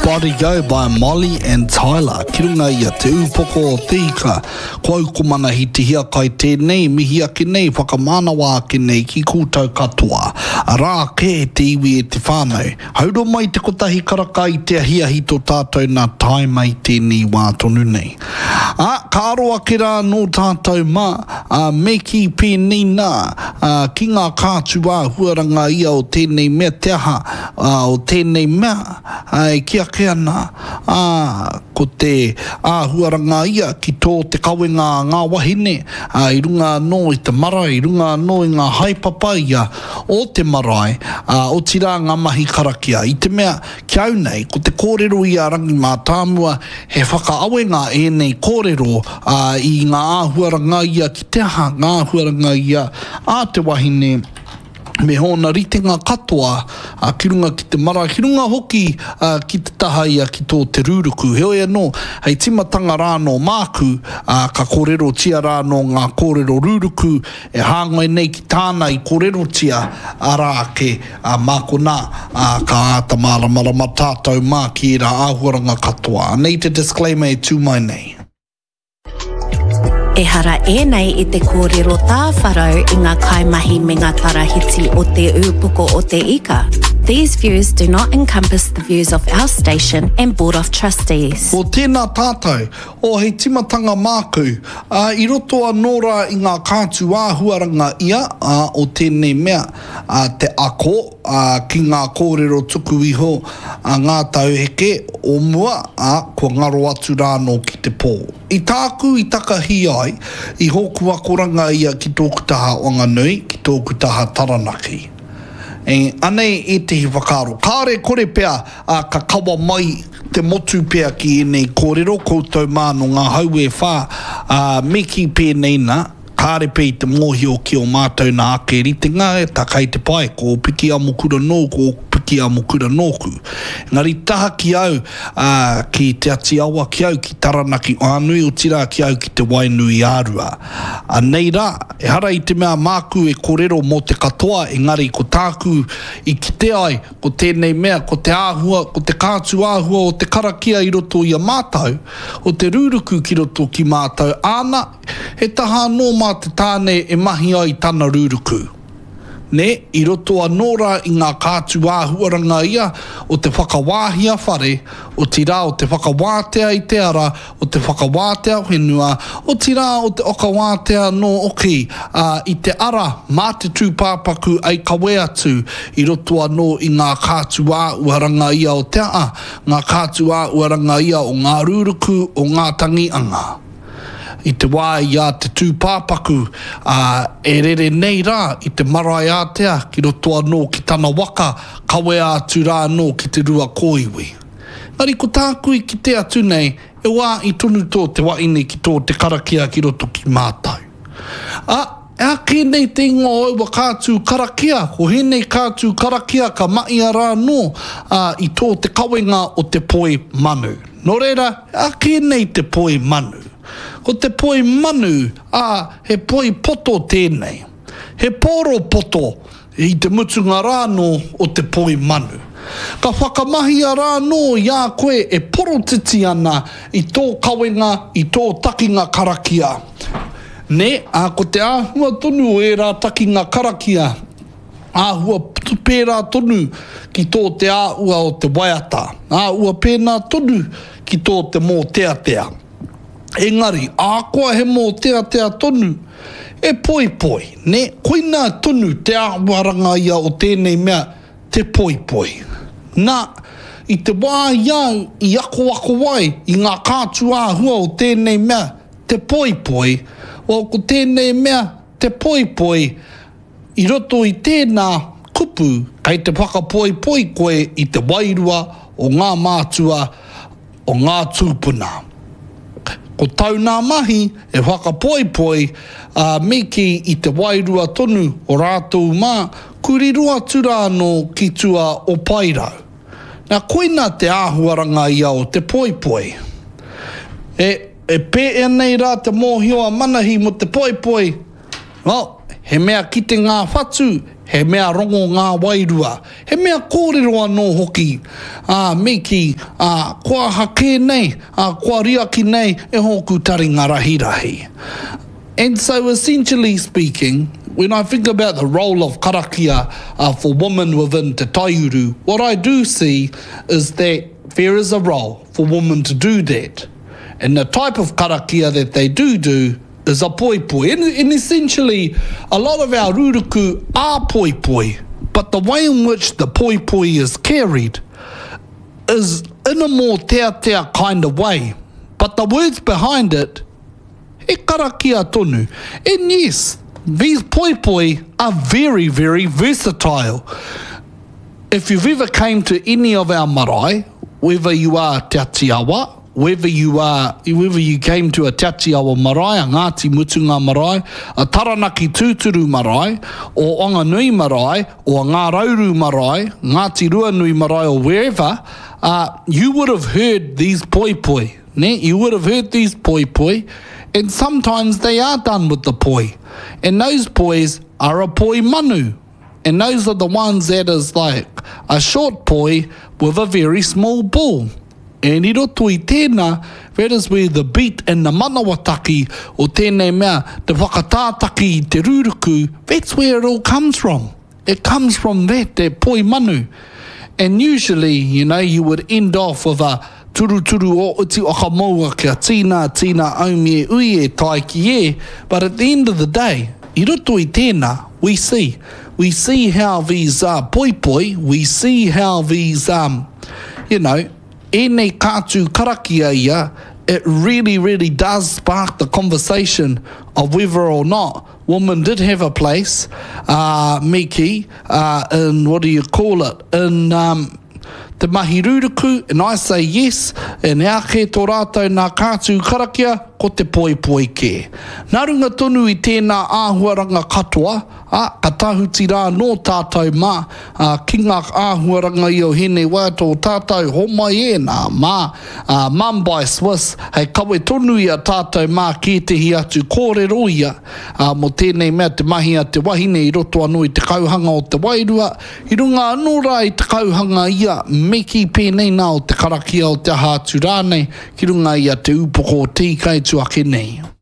Body Go by Molly and Tyler. Kirunga ia te upoko o te ika. Kua ukumana hi te hia kai tēnei, mihi ake nei, whakamanawa ake nei ki kūtau katoa. Rā ke te iwi e te whānau. Hauro mai te kotahi karaka i te ahia hi tō tātou nā tai mai tēnei wā tonu nei. Ka aroa ke rā no tātou ma, me ki pēnei nā, ki ngā kātua huaranga ia o tēnei mea te aha, o tēnei mea, kia ke ana, ko te huaranga ia ki tō te kawenga ngā wahine, i runga no i te marae, i runga no i ngā haipapa ia o te marae, o tira ngā mahi karakia. I te mea ki au nei, ko te kōrero i a rangi mā tāmua, he whakaawenga e nei kōrero i ngā huaranga ia ki te aha, ngā huaranga ia a te wahine, me hōna ritenga katoa ki runga ki te mara, ki runga hoki ki te taha ia ki tō te rūruku. Heo e no, hei timatanga rāno māku, ka kōrero tia rāno ngā kōrero rūruku, e hāngai nei ki tāna i kōrero tia arā ke mākona ka āta māramara tātou mā ki e rā āhuaranga katoa. Nei te disclaimer e tūmai nei. E hara e nei I te kōrero tā wharau I ngā kaimahi me ngā tarahiti o te ūpuko o te ika. These views do not encompass the views of our station and Board of Trustees. O tēnā tātou, o hei timatanga māku, I roto anō rā I ngā kātu āhuaranga ia o tēnei mea, te ako, ki ngā kōrero tuku iho, ngā tauheke, o mua, kua ngaro atu rāno ki te pō. I tāku I takahi ai, I hoku akoranga ia ki tōku taha Wanganui, ki tōku taha Taranaki. Anei e te hi whakaro. Kāre kore pea ka kawa mai te motu pea ki nei kōrero koutou māno ngā haue whā me ki pēnei nā. Kāre pei te mōhi o ki o mātou nā ake ritenga e takai te pai ko piki a mokura nō ko piki a mokura nōku. Ngari taha ki au ki te ati awa ki au ki Taranaki o anui o tira ki au ki te Wainui ārua. Nei rā, e hara I te mea māku e kōrero mō te katoa, engari ko tāku I ki te ai, ko tēnei mea, ko te āhua, ko te kātu āhua o te karakia I roto I a mātau, o te rūruku ki roto ki mātau, āna, he taha anō mā te tāne e mahi ai tana rūruku. Ne, I roto anō rā I ngā kātu āhuaranga ia o te whakawāhia whare, o tira o te whakawātea I te ara, o te whakawātea whenua, o tira o te okawātea no oki I te ara mā te tūpāpaku ai kawe atu I roto anō I ngā kātu āhuaranga ia o te a, ngā kātu āhuaranga ia o ngā rūruku o ngā tangianga. I te wā I a te tūpāpaku e rere nei rā I te marae ātea ki roto anō ki tana waka kawe atu rā anō ki te rua kōiwi. Ngari ko tāku I ki te atu nei e wā I tonu tō te waine ki tō te karakia ki roto ki mātau. E kēnei te ingo oiwa kātu karakia, ko henei kātu karakia ka maia rā no I tō te kawenga o te poi manu. Nō reira, kēnei te poi manu. Ko te poi manu, he poi poto tēnei. He poro poto I te mutunga rāno o te poi manu. Ka whakamahia rāno I a koe e porotiti ana I tō kawenga, I tō takinga karakia. Ne, ko te āhua tonu o e rā takinga karakia, āhua pērā tonu ki tō te āua o te waiata, āua pēnā tonu ki tō te mō teatea. Engari, ākoa he mō tea tonu, e poi, ne, koina tonu te āwaranga ia o tēnei mea, te poi. Nā, I te wā iau, I ako wai, I ngā kātu āhua o tēnei mea, te poi, o ko tēnei mea, te poi, I roto I tēnā kupu, kai te whakapoi koe I te wairua o ngā mātua o ngā tūpuna. Ko taunā mahi e whakapoi me ki I te wairua tonu o rātou mā, kurirua tura no ki tua o pairau. Nā koina te āhuaranga ia o te poi. E pē nei rā te mōhioa manahi mo te poi. Well, he mea ki te ngā whatu he mea rongo ngā wairua, he mea kōrero anō hoki, meki, kua hake nei, kua riaki nei, e hoku tari ngā rahirahi. And so essentially speaking, when I think about the role of karakia for women within Te Taiuru, what I do see is that there is a role for women to do that. And the type of karakia that they do is a poipoi. And essentially, a lot of our ruruku are poipoi, but the way in which the poipoi is carried is in a more tea kind of way. But the words behind it, e karakia tonu. And yes, these poipoi are very, very versatile. If you've ever came to any of our marae, whether you are Te Atiawa, whether you came to a Te Atiawa marae, a Ngāti Mutunga marae, a Taranaki Tūturu marae, or Onganui marae, or Ngā Rauru marae, Ngāti Ruanui marae, or wherever, you would have heard these poipoi. You would have heard these poipoi, and sometimes they are done with the poi. And those pois are a poi manu. And those are the ones that is like a short poi with a very small bull. And I roto I tēnā, that is where the beat and the manawataki o tēnei mea, the whakatātaki i te ruruku, that's where it all comes from. It comes from that poi manu. And usually, you would end off with a turu o uti whakamoa kia tina aumi e ui e tai ki e. But at the end of the day, I roto I tēnā, we see how these poipoi, we see how these, ēnei kātu karakia ia, it really, really does spark the conversation of whether or not women did have a place, Miki, in, te mahi ruruku, and I say yes, and ake tō rātou nā kātu karakia, ko te poipoi ke. Nā runga tonu I tēnā āhuaranga katoa, ka tahuti rā no tātou mā, ki ngā āhuaranga I o hene wā tō tātou homai e nā mā, Mumbai Swiss, hei kawe tonu I a tātou mā ki te hi atu kōrero ia, mo tēnei mea te mahi a te wahine I roto anō I te kauhanga o te wairua, I runga anō rā I te kauhanga ia, meki pēnei nā o te karakia o te hātu rānei, ki runga I a te upoko o tīkai tuake nei.